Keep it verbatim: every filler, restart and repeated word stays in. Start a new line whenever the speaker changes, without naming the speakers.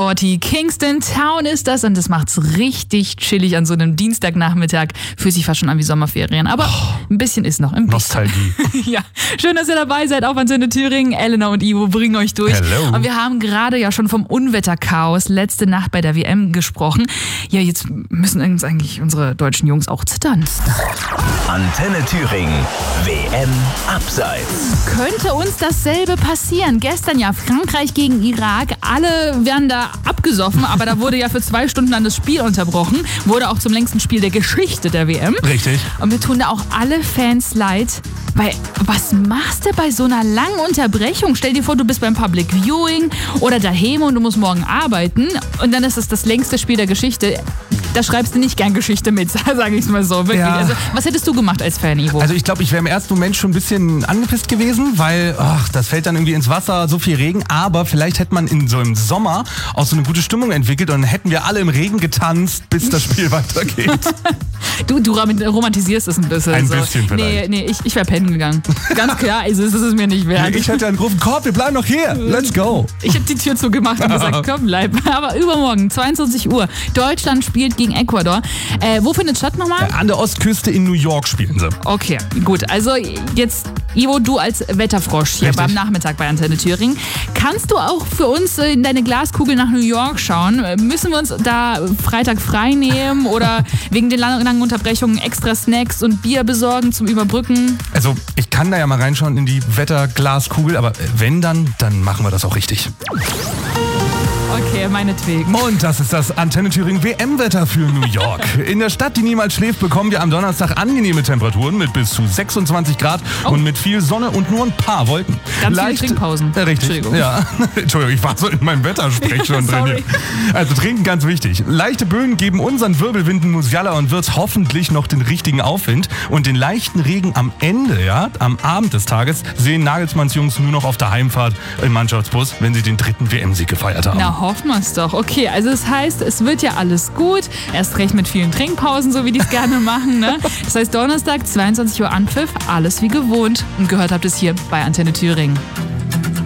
Forty. Kingston Town ist das und das macht's richtig chillig an so einem Dienstagnachmittag. Fühlt sich fast schon an wie Sommerferien, aber oh, ein bisschen ist noch. Ein
Nostalgie.
Ja, schön, dass ihr dabei seid auf Antenne Thüringen. Elena und Ivo bringen euch durch.
Hello.
Und wir haben gerade ja schon vom Unwetterchaos letzte Nacht bei der W M gesprochen. Ja, jetzt müssen uns eigentlich unsere deutschen Jungs auch zittern.
Antenne Thüringen, W M Abseits.
Könnte uns dasselbe passieren? Gestern ja Frankreich gegen Irak. Alle werden da abgesoffen, aber da wurde ja für zwei Stunden dann das Spiel unterbrochen. Wurde auch zum längsten Spiel der Geschichte der W M.
Richtig.
Und wir tun da auch alle Fans leid. Weil, was machst du bei so einer langen Unterbrechung? Stell dir vor, du bist beim Public Viewing oder daheim und du musst morgen arbeiten. Und dann ist es das längste Spiel der Geschichte. Da schreibst du nicht gern Geschichte mit, sage ich es mal so. Wirklich.
Ja.
Also, was hättest du gemacht als Fan, Ivo?
Also ich glaube, ich wäre im ersten Moment schon ein bisschen angepisst gewesen, weil ach, das fällt dann irgendwie ins Wasser, so viel Regen. Aber vielleicht hätte man in so einem Sommer auch so eine gute Stimmung entwickelt und dann hätten wir alle im Regen getanzt, bis das Spiel weitergeht.
Du, du romantisierst es ein bisschen.
Ein
so.
bisschen vielleicht.
Nee, nee, ich, ich wäre pennen gegangen. Ganz klar, also das ist es mir nicht wert.
Ich hätte angerufen, komm, wir bleiben noch hier, let's go.
Ich habe die Tür zugemacht und gesagt, komm, bleib. Aber übermorgen, zweiundzwanzig Uhr, Deutschland spielt gegen Ecuador. Äh, wo findet es statt nochmal?
An der Ostküste in New York spielen sie.
Okay, gut. Also jetzt, Ivo, du als Wetterfrosch hier
Richtig.
beim Nachmittag bei Antenne Thüringen. Kannst du auch für uns in deine Glaskugel nach New York schauen? Müssen wir uns da Freitag frei nehmen oder wegen den langen, langen Unterbrechungen extra Snacks und Bier besorgen zum Überbrücken?
Also ich kann da ja mal reinschauen in die Wetterglaskugel, aber wenn dann, dann machen wir das auch richtig.
Okay, meinetwegen.
Und das ist das Antenne Thüringen W M-Wetter für New York. In der Stadt, die niemals schläft, bekommen wir am Donnerstag angenehme Temperaturen mit bis zu sechsundzwanzig Grad oh. und mit viel Sonne und nur ein paar Wolken.
Ganz
Leicht,
viele Trinkpausen.
Äh, richtig.
Entschuldigung.
Ja. Entschuldigung, ich war so in meinem Wettersprech schon drin. Hier. Also trinken ganz wichtig. Leichte Böen geben unseren Wirbelwinden Musiala und Wirtz hoffentlich noch den richtigen Aufwind. Und den leichten Regen am Ende, ja, am Abend des Tages, sehen Nagelsmanns Jungs nur noch auf der Heimfahrt im Mannschaftsbus, wenn sie den dritten W M-Sieg gefeiert haben.
Na, hoffen wir es doch. Okay, also das heißt, es wird ja alles gut. Erst recht mit vielen Trinkpausen, so wie die es gerne machen. Ne? Das heißt, Donnerstag, zweiundzwanzig Uhr Anpfiff, alles wie gewohnt. Und gehört habt ihr es hier bei Antenne Thüringen.